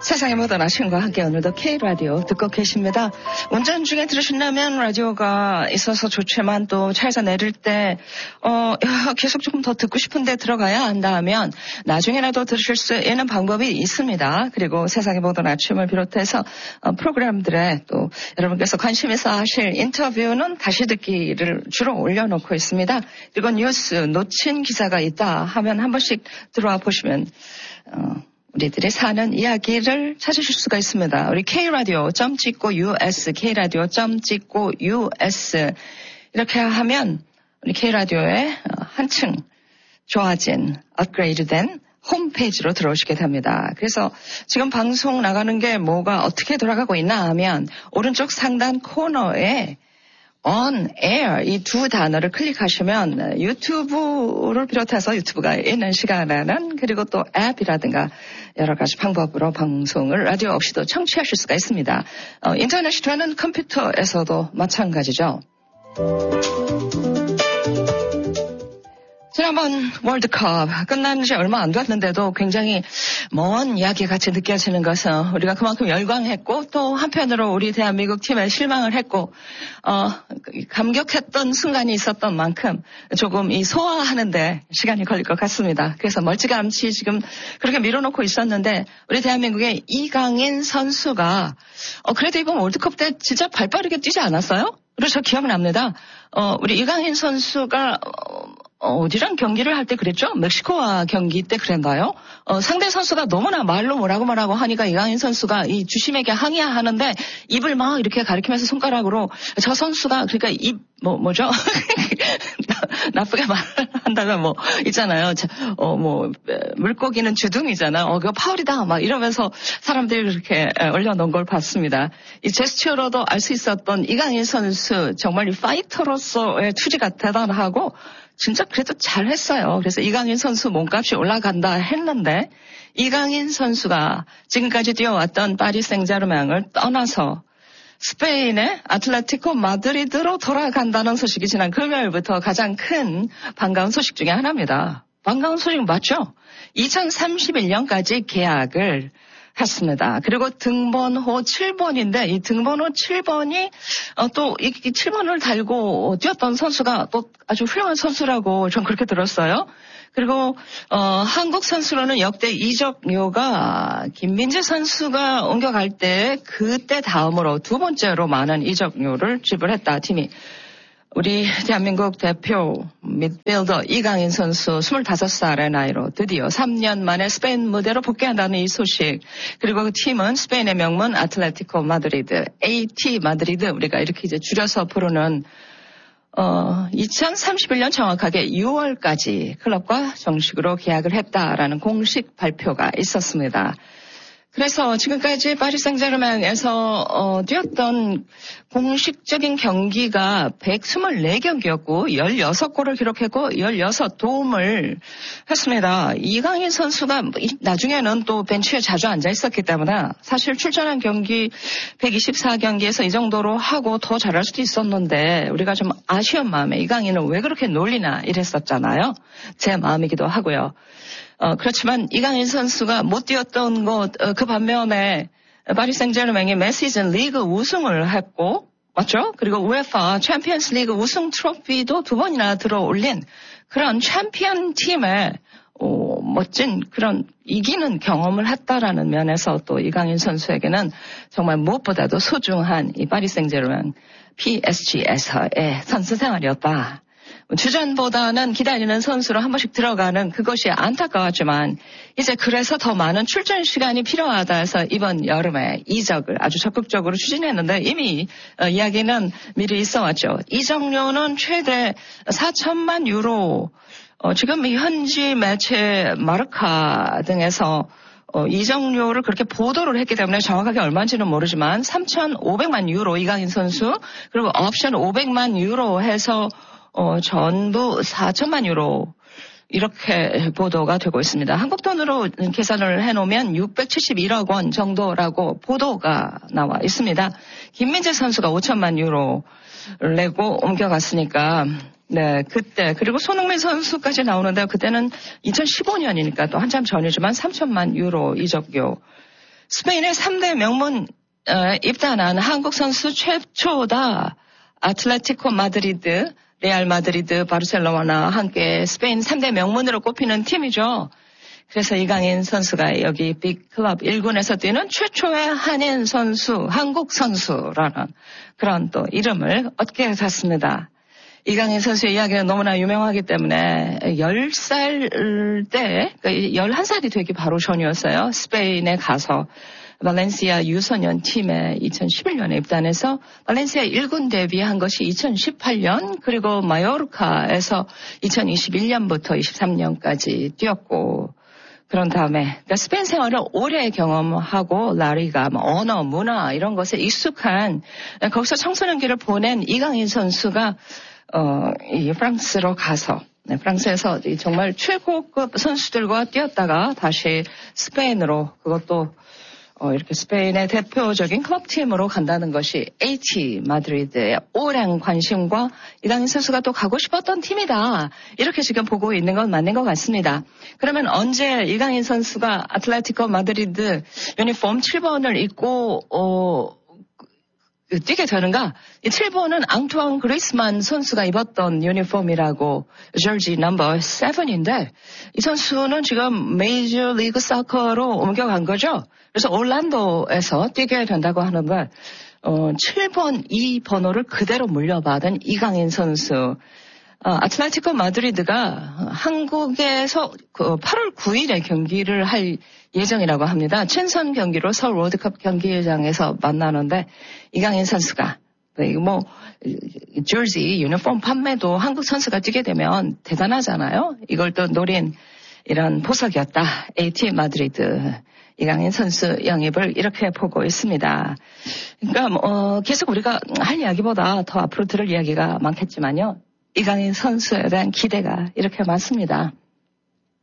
세상의 모든 아침과 함께 오늘도 K라디오 듣고 계십니다. 운전 중에 들으신다면 라디오가 있어서 좋지만 또 차에서 내릴 때 계속 조금 더 듣고 싶은데 들어가야 한다 하면 나중에라도 들으실 수 있는 방법이 있습니다. 그리고 세상의 모든 아침을 비롯해서 프로그램들에 또 여러분께서 관심 있어 하실 인터뷰는 다시 듣기를 주로 올려놓고 있습니다. 그리고 뉴스 놓친 기사가 있다 하면 한 번씩 들어와 보시면 우리들이 사는 이야기를 찾으실 수가 있습니다. 우리 K라디오.US, K라디오.US 이렇게 하면 우리 K라디오의 한층 좋아진, 업그레이드된 홈페이지로 들어오시게 됩니다. 그래서 지금 방송 나가는 게 뭐가 어떻게 돌아가고 있나 하면 오른쪽 상단 코너에 On Air 이 두 단어를 클릭하시면 유튜브를 비롯해서 유튜브가 있는 시간에는 그리고 또 앱이라든가 여러 가지 방법으로 방송을 라디오 없이도 청취하실 수가 있습니다. 인터넷이 되는 컴퓨터에서도 마찬가지죠. 지난번 월드컵 끝난 지 얼마 안 됐는데도 굉장히 먼 이야기 같이 느껴지는 것은 우리가 그만큼 열광했고 또 한편으로 우리 대한민국 팀에 실망을 했고 감격했던 순간이 있었던 만큼 조금 이 소화하는데 시간이 걸릴 것 같습니다. 그래서 멀찌감치 지금 그렇게 밀어놓고 있었는데 우리 대한민국의 이강인 선수가 그래도 이번 월드컵 때 진짜 발빠르게 뛰지 않았어요? 그래서 저 기억납니다. 우리 이강인 선수가 어디랑 경기를 할 때 그랬죠? 멕시코와 경기 때 그랬나요? 상대 선수가 너무나 말로 뭐라고 하니까 이강인 선수가 이 주심에게 항의하는데 입을 막 이렇게 가리키면서 손가락으로 저 선수가 그러니까 뭐죠? 나쁘게 말한다면 뭐 있잖아요. 물고기는 주둥이잖아요. 그거 파울이다 막 이러면서 사람들이 그렇게 올려놓은 걸 봤습니다. 이 제스처로도 알 수 있었던 이강인 선수 정말 이 파이터로서의 투지가 대단하고 진짜 그래도 잘했어요. 그래서 이강인 선수 몸값이 올라간다 했는데 이강인 선수가 지금까지 뛰어왔던 파리 생제르맹을 떠나서 스페인의 아틀레티코 마드리드로 돌아간다는 소식이 지난 금요일부터 가장 큰 반가운 소식 중에 하나입니다. 반가운 소식 맞죠? 2031년까지 계약을 했습니다. 그리고 등번호 7번인데 이 등번호 7번이 또 이 7번을 달고 뛰었던 선수가 또 아주 훌륭한 선수라고 전 그렇게 들었어요. 그리고 한국 선수로는 역대 이적료가 김민재 선수가 옮겨갈 때 그때 다음으로 두 번째로 많은 이적료를 지불했다. 팀이 우리 대한민국 대표 midfielder 이강인 선수 25살의 나이로 드디어 3년 만에 스페인 무대로 복귀한다는 이 소식. 그리고 그 팀은 스페인의 명문 아틀레티코 마드리드, AT 마드리드 우리가 이렇게 이제 줄여서 부르는 2031년 정확하게 6월까지 클럽과 정식으로 계약을 했다라는 공식 발표가 있었습니다. 그래서 지금까지 파리 생제르맹에서 뛰었던 공식적인 경기가 124경기였고 16골을 기록했고 16도움을 했습니다. 이강인 선수가 나중에는 또 벤치에 자주 앉아 있었기 때문에 사실 출전한 경기 124경기에서 이 정도로 하고 더 잘할 수도 있었는데 우리가 좀 아쉬운 마음에 이강인을 왜 그렇게 놀리나 이랬었잖아요. 제 마음이기도 하고요. 그렇지만 이강인 선수가 못 뛰었던 것, 그 반면에 파리 생제르맹이 매 시즌 리그 우승을 했고, 맞죠? 그리고 우에파 챔피언스 리그 우승 트로피도 2번이나 들어올린 그런 챔피언 팀의 멋진 그런 이기는 경험을 했다라는 면에서 또 이강인 선수에게는 정말 무엇보다도 소중한 이 파리 생제르맹 PSG에서의 선수 생활이었다. 주전보다는 기다리는 선수로 한 번씩 들어가는 그것이 안타까웠지만 이제 그래서 더 많은 출전 시간이 필요하다 해서 이번 여름에 이적을 아주 적극적으로 추진했는데 이미 이야기는 미리 있어왔죠. 이적료는 최대 4천만 유로 지금 현지 매체 마르카 등에서 이적료를 그렇게 보도를 했기 때문에 정확하게 얼마인지는 모르지만 3,500만 유로 이강인 선수 그리고 옵션 500만 유로 해서 전부 4천만 유로 이렇게 보도가 되고 있습니다. 한국 돈으로 계산을 해놓으면 671억 원 정도라고 보도가 나와 있습니다. 김민재 선수가 5천만 유로를 내고 옮겨갔으니까 네, 그때 그리고 손흥민 선수까지 나오는데 그때는 2015년이니까 또 한참 전이지만 3천만 유로 이적료 스페인의 3대 명문 입단한 한국 선수 최초다. 아틀레티코 마드리드, 레알 마드리드, 바르셀로나 함께 스페인 3대 명문으로 꼽히는 팀이죠. 그래서 이강인 선수가 여기 빅클럽 1군에서 뛰는 최초의 한인 선수, 한국 선수라는 그런 또 이름을 얻게 됐습니다. 이강인 선수의 이야기는 너무나 유명하기 때문에 10살 때, 11살이 되기 바로 전이었어요. 스페인에 가서 발렌시아 유소년 팀에 2011년에 입단해서 발렌시아 1군 데뷔한 것이 2018년, 그리고 마요르카에서 2021년부터 23년까지 뛰었고, 그런 다음에 그러니까 스페인 생활을 오래 경험하고 라리가 언어, 문화 이런 것에 익숙한 거기서 청소년기를 보낸 이강인 선수가 이 프랑스로 가서 프랑스에서 정말 최고급 선수들과 뛰었다가 다시 스페인으로, 그것도 이렇게 스페인의 대표적인 클럽팀으로 간다는 것이 AT 마드리드의 오랜 관심과 이강인 선수가 또 가고 싶었던 팀이다. 이렇게 지금 보고 있는 건 맞는 것 같습니다. 그러면 언제 이강인 선수가 아틀레티코 마드리드 유니폼 7번을 입고 뛰게 되는가? 이 7번은 앙투안 그리스만 선수가 입었던 유니폼이라고, 저지 넘버 7인데 이 선수는 지금 메이저 리그 사커로 옮겨간 거죠. 그래서 올란도에서 뛰게 된다고 하는데 7번 이 번호를 그대로 물려받은 이강인 선수. 아틀레티코 마드리드가 한국에서 8월 9일에 경기를 할 예정이라고 합니다. 친선 경기로 서울 월드컵 경기장에서 만나는데 이강인 선수가 저지 유니폼 판매도 한국 선수가 뛰게 되면 대단하잖아요. 이걸 또 노린 이런 보석이었다. AT 마드리드 이강인 선수 영입을 이렇게 보고 있습니다. 그러니까 계속 우리가 할 이야기보다 더 앞으로 들을 이야기가 많겠지만요. 이강인 선수에 대한 기대가 이렇게 많습니다.